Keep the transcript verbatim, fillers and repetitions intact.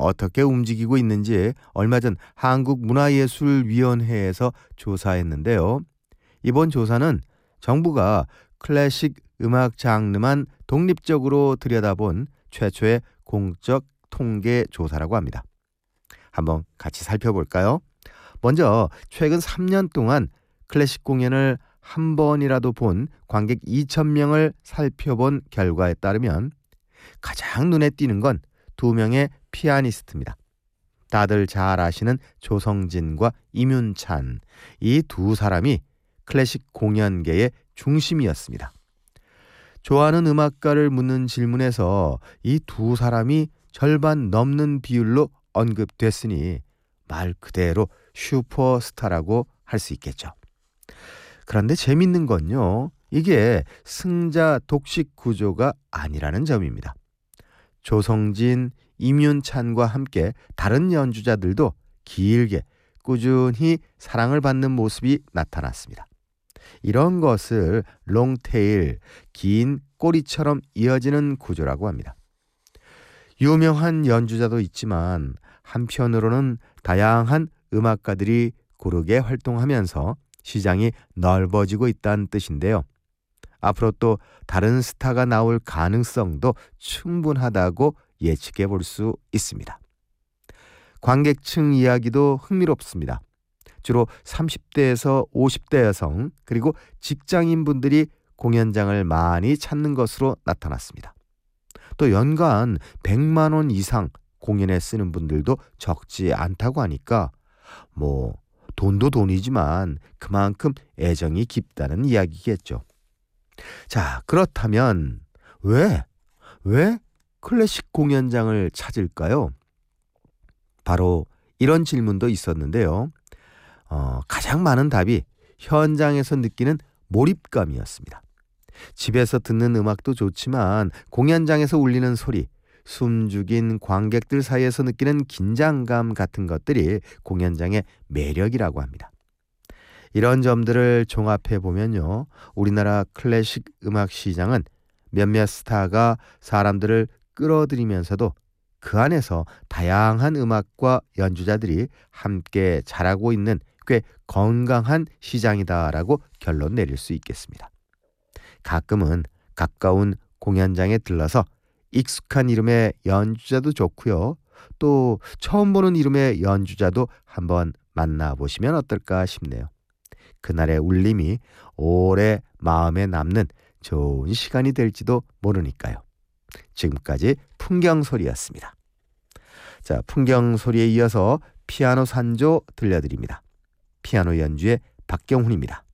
어떻게 움직이고 있는지 얼마 전 한국문화예술위원회에서 조사했는데요. 이번 조사는 정부가 클래식 음악 장르만 독립적으로 들여다본 최초의 공적 통계 조사라고 합니다. 한번 같이 살펴볼까요? 먼저 최근 삼 년 동안 클래식 공연을 한 번이라도 본 관객 이천 명을 살펴본 결과에 따르면 가장 눈에 띄는 건 두 명의 피아니스트입니다. 다들 잘 아시는 조성진과 임윤찬, 이 두 사람이 클래식 공연계의 중심이었습니다. 좋아하는 음악가를 묻는 질문에서 이 두 사람이 절반 넘는 비율로 언급됐으니 말 그대로 슈퍼스타라고 할 수 있겠죠. 그런데 재밌는 건요, 이게 승자 독식 구조가 아니라는 점입니다. 조성진, 임윤찬과 함께 다른 연주자들도 길게 꾸준히 사랑을 받는 모습이 나타났습니다. 이런 것을 롱테일, 긴 꼬리처럼 이어지는 구조라고 합니다. 유명한 연주자도 있지만 한편으로는 다양한 음악가들이 고르게 활동하면서 시장이 넓어지고 있다는 뜻인데요. 앞으로 또 다른 스타가 나올 가능성도 충분하다고 예측해 볼 수 있습니다. 관객층 이야기도 흥미롭습니다. 주로 삼십 대에서 오십 대 여성 그리고 직장인분들이 공연장을 많이 찾는 것으로 나타났습니다. 또 연간 백만 원 이상 공연에 쓰는 분들도 적지 않다고 하니까 뭐 돈도 돈이지만 그만큼 애정이 깊다는 이야기겠죠. 자, 그렇다면 왜, 왜 클래식 공연장을 찾을까요? 바로 이런 질문도 있었는데요. 어, 가장 많은 답이 현장에서 느끼는 몰입감이었습니다. 집에서 듣는 음악도 좋지만 공연장에서 울리는 소리, 숨죽인 관객들 사이에서 느끼는 긴장감 같은 것들이 공연장의 매력이라고 합니다. 이런 점들을 종합해 보면요, 우리나라 클래식 음악 시장은 몇몇 스타가 사람들을 끌어들이면서도 그 안에서 다양한 음악과 연주자들이 함께 자라고 있는 꽤 건강한 시장이다라고 결론 내릴 수 있겠습니다. 가끔은 가까운 공연장에 들러서 익숙한 이름의 연주자도 좋고요. 또 처음 보는 이름의 연주자도 한번 만나보시면 어떨까 싶네요. 그날의 울림이 오래 마음에 남는 좋은 시간이 될지도 모르니까요. 지금까지 풍경소리였습니다. 자, 풍경소리에 이어서 피아노 산조 들려드립니다. 피아노 연주의 박경훈입니다.